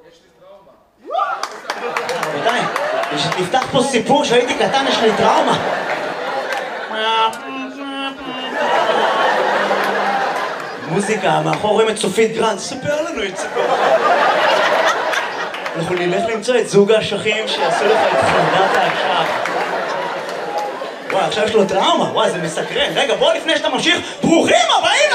רבותיי, נפתח פה סיפור שהייתי קטן, יש לי טראומה. מוזיקה, מאחור רואים את סופית גרנד, ספר לנו את סיפור. אנחנו נלך למצוא את זוג האשכים שיעשו לך את חמדת האשך. וואי, עכשיו יש לו טראומה, וואי, זה מסקרן. רגע, בוא לפני שאתה ממשיך, ברוכים הבאים